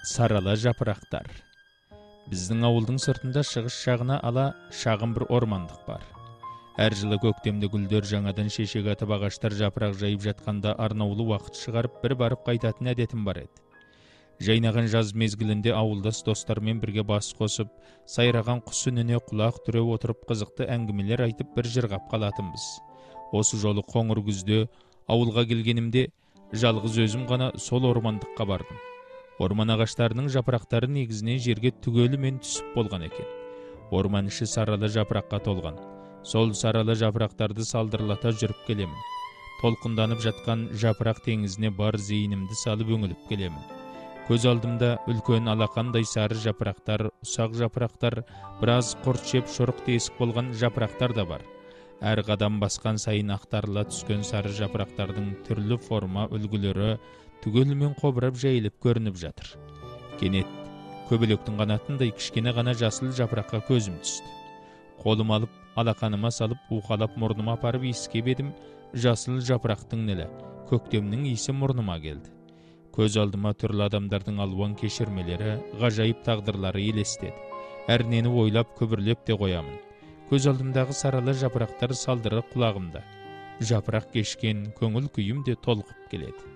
Сарала жапырақтар. Біздің ауылдың сыртында шығыс жағына ала шағын бір ормандық бар. Әр жылы көктемде гүлдер жаңадан шешек атып ағаштар жапырақ жайып жатқанда арнаулы уақыт шығарып бір барып қайтатын әдетім бар еді. Жайнаған жаз мезгілінде ауылдас достармен бірге бас қосып, сайраған құс үніне құлақ түріп отырып қызықты әңгімелер айтып бір жырғап қалатынбыз. Осы жолы қоңыр күзде ауылға келгенімде жалғыз өзім ғана сол ормандыққа бардым. Орман ағаштарының жапырақтары негізінен жерге түгелімен түсіп болған екен. Орман іші саралы жапыраққа толған. Сол саралы жапырақтарды салдырлата жүріп келемін. Толқынданып жатқан жапырақ теңізіне бар зейінімді салып өңіліп келемін. Көз алдымда үлкен алақандай сары жапырақтар, ұсақ жапырақтар, біраз құрт жеп шұрық тесік болған жапырақтар да бар. Әр қадам басқан сайын ақтарыла түскен сары жапырақтардың түрлі форма үлгілері түгелімен қобырап жайылып көрініп жатыр. Кенет көбелектің қанатындай кішкене ғана жасыл жапыраққа көзім түсті. Қолым алып, алақаныма салып, уқалап мұрныма апарып иіскеп едім, жасыл жапырақтың нілі, көктемнің иісі мұрныма келді. Көз алдыма түрлі адамдардың алуан кешірмелері, ғажайып тағдырлары елестеді. Әрнені ойлап, күбірлеп те қоямын. Көз алдымдағы саралы жапырақтар салдыры құлағымда. Жапырақ кешкен көңіл күйім де толқып келеді.